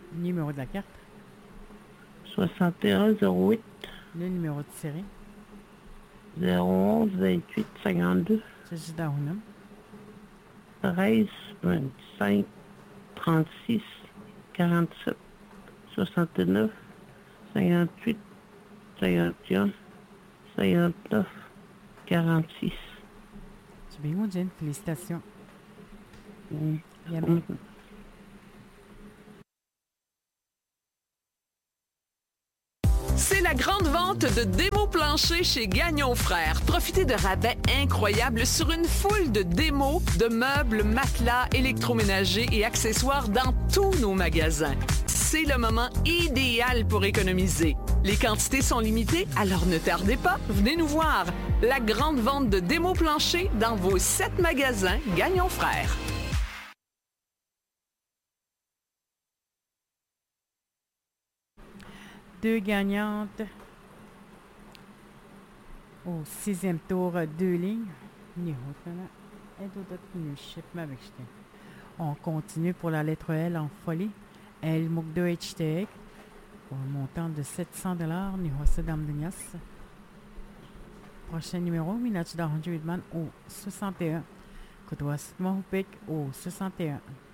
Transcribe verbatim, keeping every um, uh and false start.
Numéro de la carte. soixante et un zéro huit. Le numéro de série. zéro onze vingt-huit cinquante-deux. C'est d'Arunam. treize vingt-cinq trente-six quarante-sept soixante-neuf cinquante-huit cinquante et un cinquante-neuf quarante-six. C'est bien, Jen. Félicitations. Mm. Bien. C'est la grande vente de démos planchers chez Gagnon Frères. Profitez de rabais incroyables sur une foule de démos, de meubles, matelas, électroménagers et accessoires dans tous nos magasins. C'est le moment idéal pour économiser. Les quantités sont limitées, alors ne tardez pas, venez nous voir. La grande vente de démos planchers dans vos sept magasins Gagnon Frères. Deux gagnantes au sixième tour, deux lignes. On continue pour la lettre L en folie. L Mugdo H T pour un montant de sept cents dollars. Prochain numéro, Minach Daranju Widman au soixante et un. Kotwas Mohupik au soixante et un.